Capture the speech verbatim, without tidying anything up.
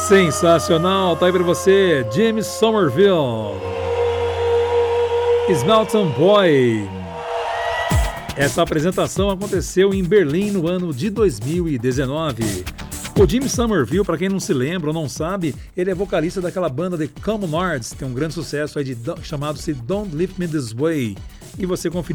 Sensacional, tá aí pra você, Jimmy Somerville, Smelton Boy. Essa apresentação aconteceu em Berlim no ano de dois mil e dezenove. O Jimmy Somerville, para quem não se lembra ou não sabe, ele é vocalista daquela banda The Commonards, tem um grande sucesso aí de, chamado-se Don't Leave Me This Way. E você conferiu